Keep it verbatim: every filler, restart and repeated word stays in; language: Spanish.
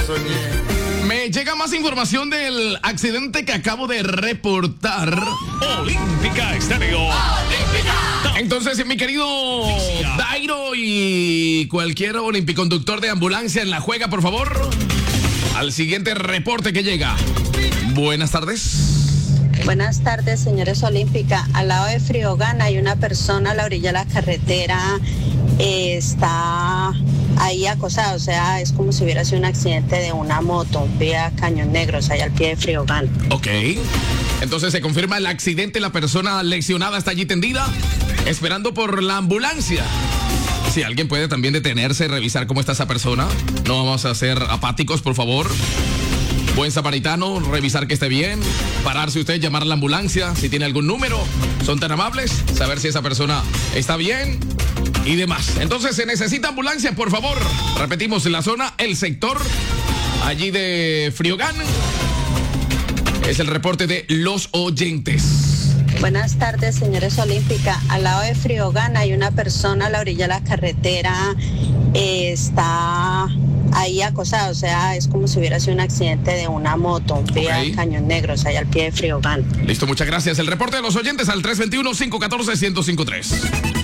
soñé. Me llega más información del accidente que acabo de reportar. Olímpica Estéreo. Olímpica. Entonces, mi querido Dairo y cualquier olimpiconductor de ambulancia en la juega, por favor, al siguiente reporte que llega. Buenas tardes. Buenas tardes, señores Olímpica. Al lado de Friogana hay una persona a la orilla de la carretera, eh, está ahí acosada, o sea, es como si hubiera sido un accidente de una moto, vía Cañón Negros, allá al pie de Friogana. Ok. Entonces se confirma el accidente, la persona lesionada está allí tendida, esperando por la ambulancia. Si alguien puede también detenerse y revisar cómo está esa persona, no vamos a ser apáticos, por favor. Buen samaritano, revisar que esté bien, pararse usted, llamar a la ambulancia, si tiene algún número, son tan amables, saber si esa persona está bien y demás. Entonces, se necesita ambulancia, por favor. Repetimos, en la zona, el sector, allí de Friogán, es el reporte de los oyentes. Buenas tardes, señores Olímpica. Al lado de Friogán hay una persona a la orilla de la carretera, eh, está ahí acosada, o sea, es como si hubiera sido un accidente de una moto, vía okay. Cañón Negros, allá al pie de Friogán. Listo, muchas gracias. El reporte de los oyentes al tres dos uno, cinco uno cuatro, uno cero cinco tres.